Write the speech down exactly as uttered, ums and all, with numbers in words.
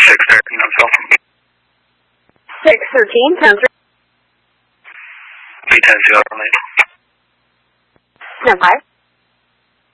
six thirteen, I'm so. six thirteen, ten three. three ten two, overlay. ten five.